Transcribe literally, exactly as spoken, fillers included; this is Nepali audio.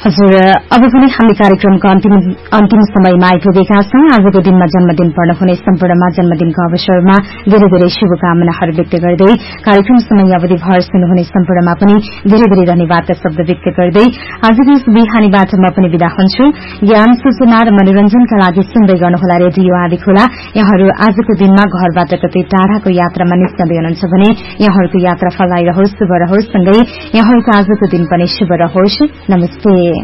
हजुर, अब पनि हामी कार्यक्रमको अन्तिम अन्तिम समयमा आइपुगेका छौं। आजको दिनमा जन्मदिन पर्न हुने सम्पूर्णमा जन्मदिनको अवसरमा धेरै धेरै शुभकामनाहरू व्यक्त गर्दै कार्यक्रम समय अवधिभर सुन्नुहुने सम्पूर्णमा पनि धेरै धेरै धन्यवादका शब्द व्यक्त गर्दै आजको यस बिहानीबाट म पनि विदा हुन्छु। ज्ञान, सूचना र मनोरञ्जनका लागि सुन्दै गर्नुहोला रेडियो आदि खोला। यहाँहरू आजको दिनमा घरबाट कतै टाढाको यात्रामा निस्कँदै हुनुहुन्छ भने यहाँहरूको यात्रा फलाइ रहोस्, शुभ रहोस्, सँगै यहाँहरूको आजको दिन पनि शुभ रहोस्। नमस्ते।